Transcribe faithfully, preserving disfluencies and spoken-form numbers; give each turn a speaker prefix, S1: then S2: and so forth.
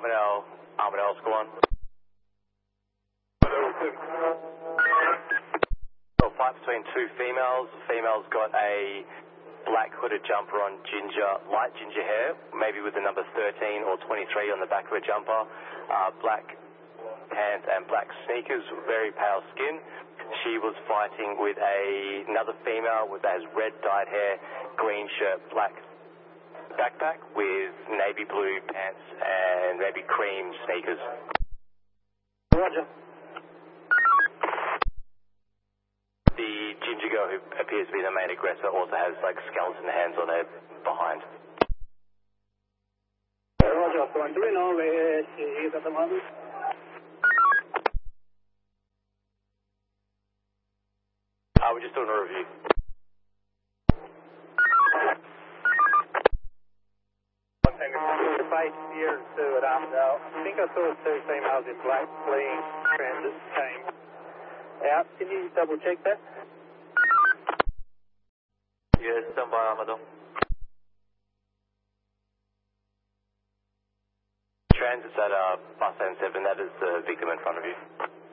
S1: Armadale, Armadale Squad. So fight between two females. The female's got a black hooded jumper on ginger, light ginger hair, maybe with the number thirteen or twenty-three on the back of her jumper. Uh, black pants and black sneakers, very pale skin. She was fighting with a, another female with has red dyed hair, green shirt, black backpack with navy blue pants and maybe cream sneakers.
S2: Roger.
S1: The ginger girl who appears to be the main aggressor also has like skeleton hands on her behind.
S2: Roger, do we know where she is at the moment?
S1: Uh, we're just doing a review.
S2: The base here to at Armadale. I think I saw two females in black fleeing transit came out. Can you double check that?
S1: Yes, stand by Armadale. Transit's at uh, bus N seven, that is the victim in front of you.